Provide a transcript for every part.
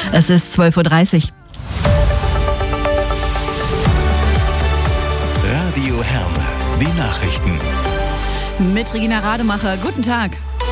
Es ist 12:30 Uhr. Radio Herne, die Nachrichten. Mit Regina Rademacher. Guten Tag.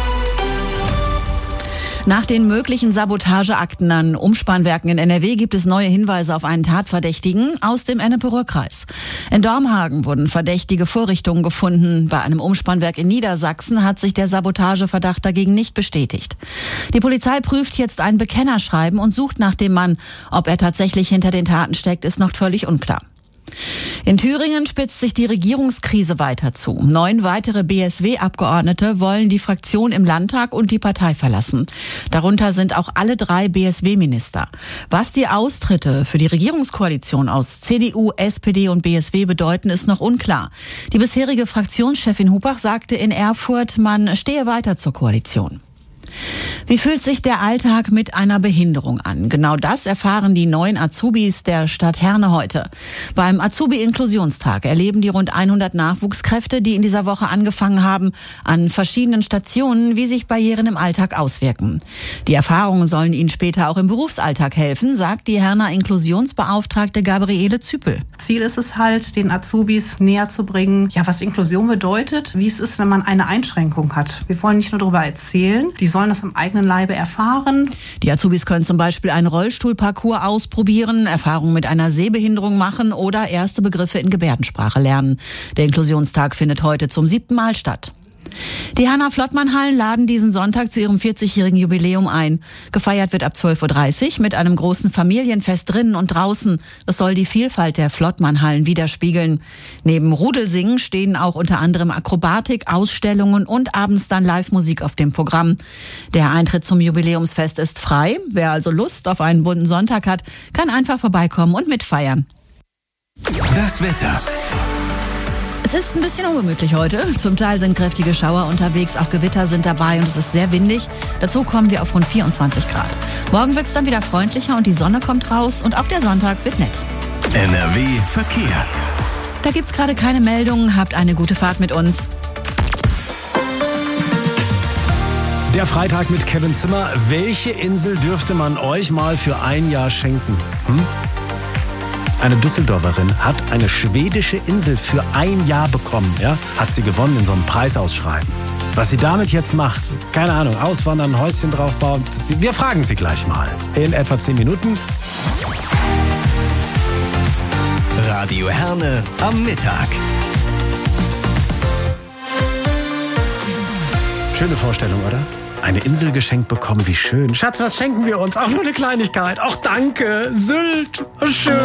Nach den möglichen Sabotageakten an Umspannwerken in NRW gibt es neue Hinweise auf einen Tatverdächtigen aus dem Ennepe-Ruhr-Kreis. In Dormhagen wurden verdächtige Vorrichtungen gefunden. Bei einem Umspannwerk in Niedersachsen hat sich der Sabotageverdacht dagegen nicht bestätigt. Die Polizei prüft jetzt ein Bekennerschreiben und sucht nach dem Mann. Ob er tatsächlich hinter den Taten steckt, ist noch völlig unklar. In Thüringen spitzt sich die Regierungskrise weiter zu. 9 weitere BSW-Abgeordnete wollen die Fraktion im Landtag und die Partei verlassen. Darunter sind auch alle 3 BSW-Minister. Was die Austritte für die Regierungskoalition aus CDU, SPD und BSW bedeuten, ist noch unklar. Die bisherige Fraktionschefin Hupach sagte in Erfurt, man stehe weiter zur Koalition. Wie fühlt sich der Alltag mit einer Behinderung an? Genau das erfahren die neuen Azubis der Stadt Herne heute. Beim Azubi-Inklusionstag erleben die rund 100 Nachwuchskräfte, die in dieser Woche angefangen haben, an verschiedenen Stationen, wie sich Barrieren im Alltag auswirken. Die Erfahrungen sollen ihnen später auch im Berufsalltag helfen, sagt die Herner Inklusionsbeauftragte Gabriele Züpel. Ziel ist es halt, den Azubis näher zu bringen, was Inklusion bedeutet, wie es ist, wenn man eine Einschränkung hat. Wir wollen nicht nur darüber erzählen, die sollen das am eigenen Leibe erfahren. Die Azubis können zum Beispiel einen Rollstuhlparcours ausprobieren, Erfahrungen mit einer Sehbehinderung machen oder erste Begriffe in Gebärdensprache lernen. Der Inklusionstag findet heute zum 7. Mal statt. Die Hanna-Flottmann-Hallen laden diesen Sonntag zu ihrem 40-jährigen Jubiläum ein. Gefeiert wird ab 12:30 Uhr mit einem großen Familienfest drinnen und draußen. Das soll die Vielfalt der Flottmann-Hallen widerspiegeln. Neben Rudelsingen stehen auch unter anderem Akrobatik, Ausstellungen und abends dann Live-Musik auf dem Programm. Der Eintritt zum Jubiläumsfest ist frei. Wer also Lust auf einen bunten Sonntag hat, kann einfach vorbeikommen und mitfeiern. Das Wetter. Es ist ein bisschen ungemütlich heute. Zum Teil sind kräftige Schauer unterwegs, auch Gewitter sind dabei und es ist sehr windig. Dazu kommen wir auf rund 24 Grad. Morgen wird es dann wieder freundlicher und die Sonne kommt raus und auch der Sonntag wird nett. NRW Verkehr. Da gibt's gerade keine Meldungen. Habt eine gute Fahrt mit uns. Der Freitag mit Kevin Zimmer. Welche Insel dürfte man euch mal für ein Jahr schenken? Eine Düsseldorferin hat eine schwedische Insel für ein Jahr bekommen. Ja? Hat sie gewonnen in so einem Preisausschreiben. Was sie damit jetzt macht, keine Ahnung, auswandern, ein Häuschen draufbauen. Wir fragen sie gleich mal. In etwa 10 Minuten. Radio Herne am Mittag. Schöne Vorstellung, oder? Eine Insel geschenkt bekommen, wie schön. Schatz, was schenken wir uns? Auch nur eine Kleinigkeit. Ach, danke. Sylt. Schön.